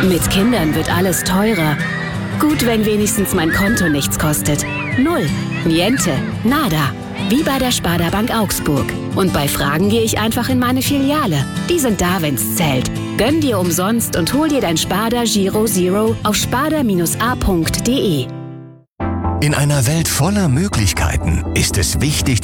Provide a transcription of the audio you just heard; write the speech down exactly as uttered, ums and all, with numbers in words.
Mit Kindern wird alles teurer. Gut, wenn wenigstens mein Konto nichts kostet. Null. Niente. Nada. Wie bei der Sparda Bank Augsburg. Und bei Fragen gehe ich einfach in meine Filiale. Die sind da, wenn's zählt. Gönn dir umsonst und hol dir dein Sparda Giro Zero auf sparda a punkt de. In einer Welt voller Möglichkeiten ist es wichtig,